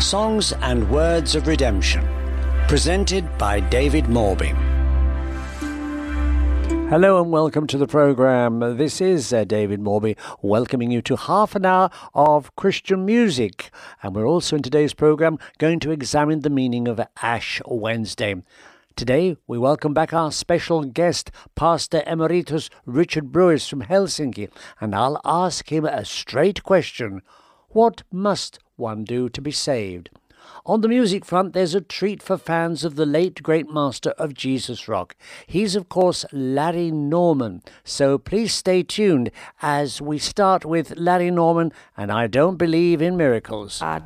Songs and Words of Redemption, presented by David Morby. Hello and welcome to the programme. This is David Morby welcoming you to half an hour of Christian music. And we're also in today's programme going to examine the meaning of Ash Wednesday. Today we welcome back our special guest, Pastor Emeritus Richard Brewis from Helsinki. And I'll ask him a straight question. What must one do to be saved? On the music front, there's a treat for fans of the late great master of Jesus rock. He's, of course, Larry Norman. So please stay tuned as we start with Larry Norman and I Don't Believe in Miracles. I